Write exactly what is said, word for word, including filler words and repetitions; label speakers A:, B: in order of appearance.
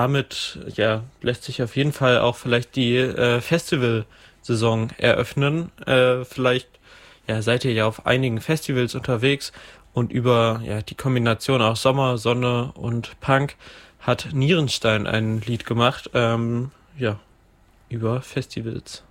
A: damit ja lässt sich auf jeden Fall auch vielleicht die äh, Festivalsaison eröffnen. Äh, vielleicht ja, seid ihr ja auf einigen Festivals unterwegs und über ja die Kombination aus Sommer, Sonne und Punk hat Nierenstein ein Lied gemacht, ähm, ja, über Festivals.